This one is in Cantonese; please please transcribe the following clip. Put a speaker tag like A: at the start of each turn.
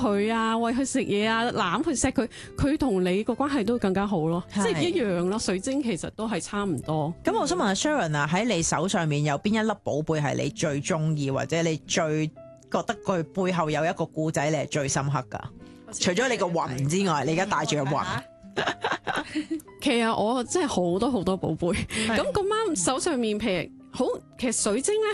A: 佢啊，餵佢食嘢啊，攬佢錫佢，佢同你個關係都會更加好咯，即係一樣咯。水晶其實都係差唔多。
B: 咁我想問下 Sharon 啊，喺你手上面有邊一粒寶貝係你最中意，或者你最覺得佢背後有一個故仔你係最深刻㗎？除咗你個雲之外，你而家戴住個雲。
A: 其實我真係好多寶貝，咁咁啱手上面譬如好，其實水晶咧